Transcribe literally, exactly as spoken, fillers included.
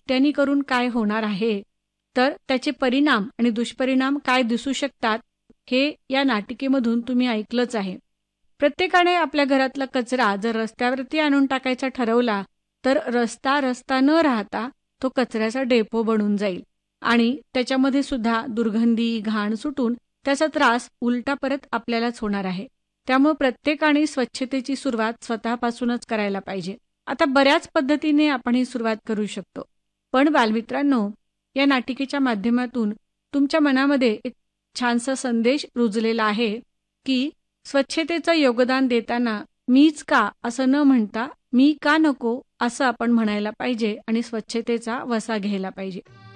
एकट्याने करून काय होणार आहे, तर त्याचे परिणाम आणि दुष्परिणाम काय दिसू शकतात हे या नाटिकेमधून तुम्ही ऐकलंच आहे. प्रत्येकाने आपल्या घरातला कचरा जर रस्त्यावरती आणून टाकायचा ठरवला तर रस्ता रस्ता न राहता तो कचऱ्याचा डेपो बनून जाईल आणि त्याच्यामध्ये सुद्धा दुर्गंधी घाण सुटून त्याचा त्रास उलटा परत आपल्यालाच होणार आहे. त्यामुळे प्रत्येकाने स्वच्छतेची सुरुवात स्वतःपासूनच करायला पाहिजे. आता बऱ्याच पद्धतीने आपण ही सुरुवात करू शकतो, पण बालमित्रांनो, या नाटिकेच्या माध्यमातून तुमच्या मनामध्ये एक छानसा संदेश रुजलेला आहे की स्वच्छतेचं योगदान देताना मीच का असं न म्हणता मी का नको असं आपण म्हणायला पाहिजे आणि स्वच्छतेचा वसा घ्यायला पाहिजे.